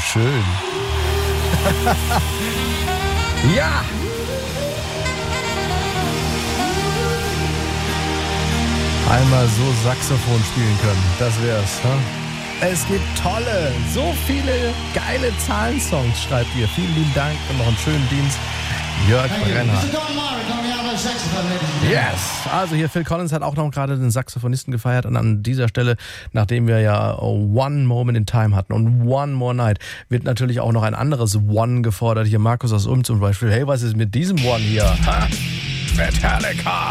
schön. Ja! Einmal so Saxophon spielen können, das wär's. Hm? Es gibt tolle, so viele geile Zahlensongs, schreibt ihr. Vielen lieben Dank und noch einen schönen Dienst. Jörg Brenner. Yes! Also hier Phil Collins hat auch noch gerade den Saxophonisten gefeiert und an dieser Stelle, nachdem wir ja One Moment in Time hatten und One More Night, wird natürlich auch noch ein anderes One gefordert. Hier Markus aus Ulm zum Beispiel. Hey, was ist mit diesem One hier? Ha? Metallica!